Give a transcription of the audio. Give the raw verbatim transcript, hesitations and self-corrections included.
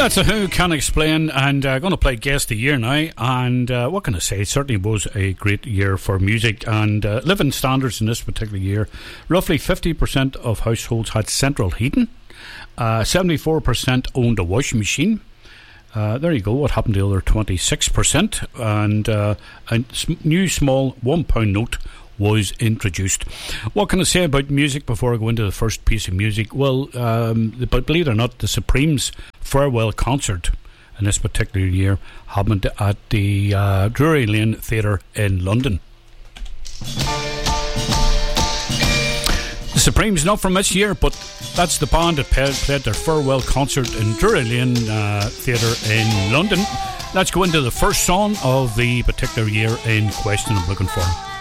That's a Who Can Explain, and I'm uh, going to play Guess the Year now. And uh, what can I say? It certainly was a great year for music and uh, living standards in this particular year. Roughly fifty percent of households had central heating. Uh, seventy-four percent owned a washing machine. Uh, there you go. What happened to the other twenty-six percent? And uh, a new small one pound note was introduced. What can I say about music before I go into the first piece of music? Well, um, but believe it or not, the Supremes' farewell concert in this particular year happened at the uh, Drury Lane Theatre in London. The Supremes, not from this year, but that's the band that played, played their farewell concert in Drury Lane uh, Theatre in London. Let's go into the first song of the particular year in question I'm looking for.